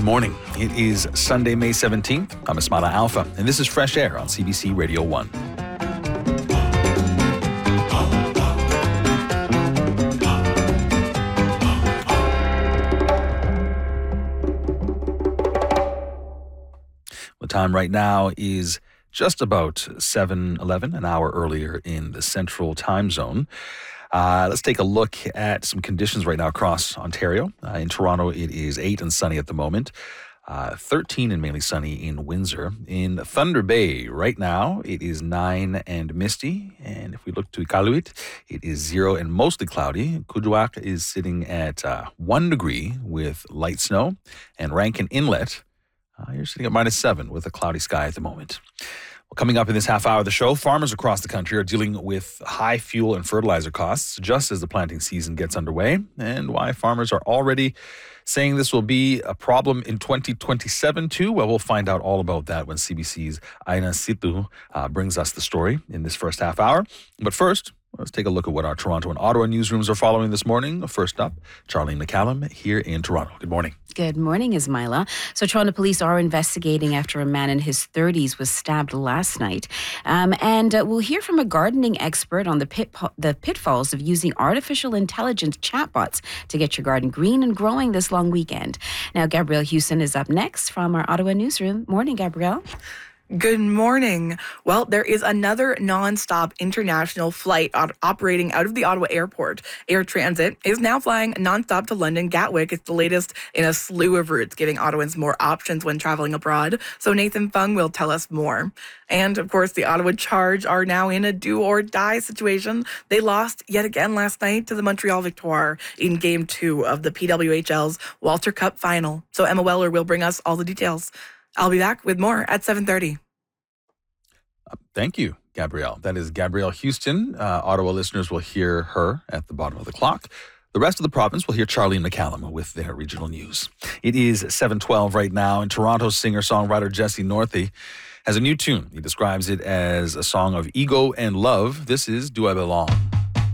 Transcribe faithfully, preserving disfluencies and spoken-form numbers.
morning. It is Sunday, May seventeenth. I'm Ismaila Alfa, and this is Fresh Air on C B C Radio one. The time right now is just about seven eleven, an hour earlier in the central time zone. Uh, let's take a look at some conditions right now across Ontario. Uh, in Toronto, it is eight and sunny at the moment. Uh, thirteen and mainly sunny in Windsor. In Thunder Bay, right now, it is nine and misty. And if we look to Iqaluit, it is zero and mostly cloudy. Kuujjuaq is sitting at uh, one degree with light snow. And Rankin Inlet, uh, you're sitting at minus seven with a cloudy sky at the moment. Well, coming up in this half hour of the show, farmers across the country are dealing with high fuel and fertilizer costs just as the planting season gets underway, and why farmers are already saying this will be a problem in twenty twenty-seven too. Well, we'll find out all about that when C B C's Aina Situ uh, brings us the story in this first half hour. But first, let's take a look at what our Toronto and Ottawa newsrooms are following this morning. First up, Charlene McCallum here in Toronto. Good morning. Good morning, Ismaila. So Toronto police are investigating after a man in his thirties was stabbed last night. Um, and uh, we'll hear from a gardening expert on the, pit, the pitfalls of using artificial intelligence chatbots to get your garden green and growing this long weekend. Now, Gabrielle Houston is up next from our Ottawa newsroom. Morning, Gabrielle. Good morning. Well, there is another non-stop international flight operating out of the Ottawa airport. Air Transit is now flying non-stop to London Gatwick. It's the latest in a slew of routes, giving Ottawans more options when traveling abroad. So Nathan Fung will tell us more. And of course, the Ottawa Charge are now in a do or die situation. They lost yet again last night to the Montreal Victoire in game two of the P W H L's Walter Cup final. So Emma Weller will bring us all the details. I'll be back with more at seven thirty. Thank you, Gabrielle. That is Gabrielle Houston. Uh, Ottawa listeners will hear her at the bottom of the clock. The rest of the province will hear Charlene McCallum with their regional news. It is seven twelve right now, and Toronto singer-songwriter Jesse Northey has a new tune. He describes it as a song of ego and love. This is Do I Belong?